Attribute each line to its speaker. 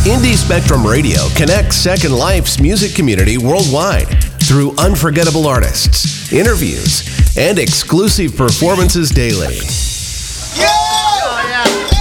Speaker 1: Indie Spectrum Radio connects Second Life's music community worldwide through unforgettable artists, interviews, and exclusive performances daily.
Speaker 2: Yeah!